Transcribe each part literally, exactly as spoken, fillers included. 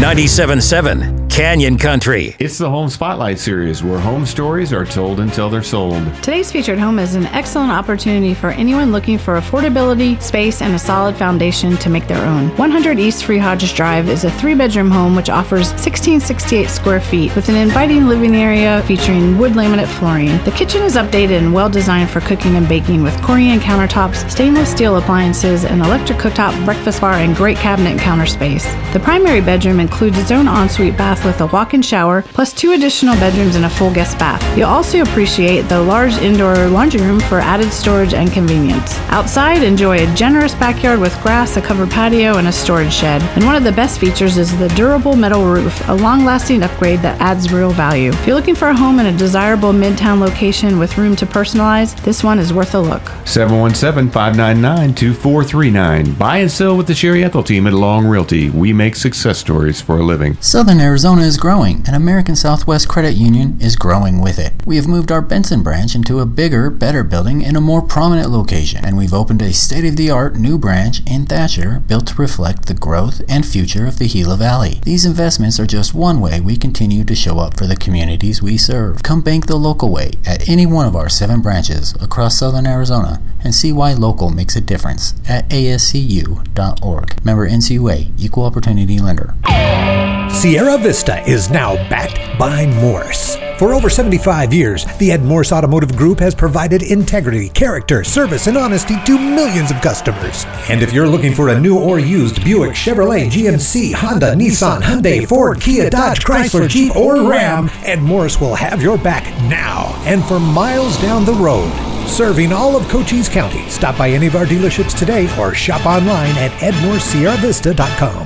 ninety-seven point seven Canyon Country. It's the Home Spotlight Series, where home stories are told until they're sold. Today's featured home is an excellent opportunity for anyone looking for affordability, space, and a solid foundation to make their own. one hundred East Free Hodges Drive is a three-bedroom home which offers one thousand six hundred sixty-eight square feet with an inviting living area featuring wood laminate flooring. The kitchen is updated and well-designed for cooking and baking with Corian countertops, stainless steel appliances, an electric cooktop, breakfast bar, and great cabinet and counter space. The primary bedroom includes its own ensuite bath with a walk-in shower, plus two additional bedrooms and a full guest bath. You'll also appreciate the large indoor laundry room for added storage and convenience. Outside, enjoy a generous backyard with grass, a covered patio, and a storage shed. And one of the best features is the durable metal roof, a long-lasting upgrade that adds real value. If you're looking for a home in a desirable midtown location with room to personalize, this one is worth a look. seven one seven, five nine nine, two four three nine. Buy and sell with the Sherry Ethel team at Long Realty. We make success stories for a living. Southern Arizona is growing, and American Southwest Credit Union is growing with it. We have moved our Benson branch into a bigger, better building in a more prominent location, and we've opened a state-of-the-art new branch in Thatcher built to reflect the growth and future of the Gila Valley. These investments are just one way we continue to show up for the communities we serve. Come bank the local way at any one of our seven branches across Southern Arizona and see why local makes a difference at A S C U dot org. Member N C U A, Equal Opportunity Lender. Sierra Vista is now backed by Morse. For over seventy-five years, the Ed Morse Automotive Group has provided integrity, character, service, and honesty to millions of customers. And if you're looking for a new or used Buick, Chevrolet, G M C, Honda, Nissan, Hyundai, Ford, Kia, Dodge, Chrysler, Jeep, or Ram, Ed Morse will have your back now and for miles down the road. Serving all of Cochise County. Stop by any of our dealerships today or shop online at ed morse sierra vista dot com.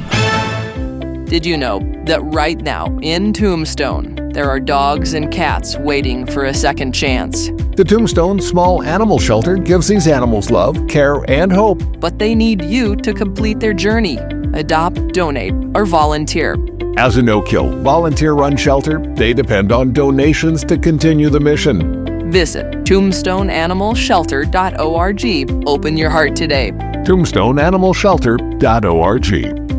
Did you know that right now in Tombstone, there are dogs and cats waiting for a second chance? The Tombstone Small Animal Shelter gives these animals love, care, and hope. But they need you to complete their journey. Adopt, donate, or volunteer. As a no-kill, volunteer-run shelter, they depend on donations to continue the mission. Visit tombstone animal shelter dot org. Open your heart today. tombstone animal shelter dot org.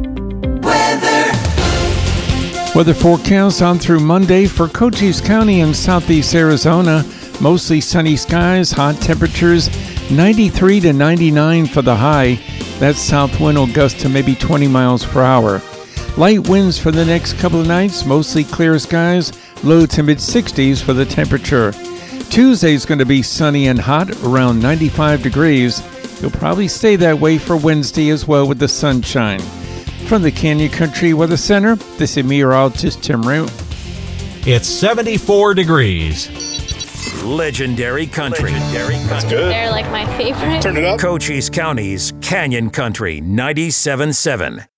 Weather forecast on through Monday for Cochise County and southeast Arizona. Mostly sunny skies, hot temperatures, ninety-three to ninety-nine for the high. That south wind will gust to maybe twenty miles per hour. Light winds for the next couple of nights, mostly clear skies, low to mid sixties for the temperature. Tuesday's going to be sunny and hot, around ninety-five degrees. It'll probably stay that way for Wednesday as well with the sunshine. From the Canyon Country Weather Center, this is meteorologist Tim Root. It's seventy-four degrees. Legendary country. Legendary country. That's good. They're like my favorite. Turn it up. Cochise County's Canyon Country ninety-seven point seven.